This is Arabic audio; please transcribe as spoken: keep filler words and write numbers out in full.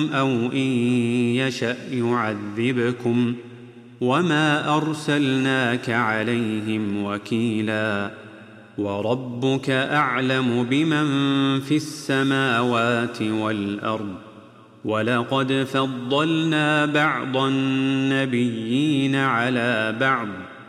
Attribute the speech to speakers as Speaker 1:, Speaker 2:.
Speaker 1: أو إن يشأ يعذبكم وما أرسلناك عليهم وكيلا وربك أعلم بمن في السماوات والأرض ولقد فضلنا بعض النبيين على بعض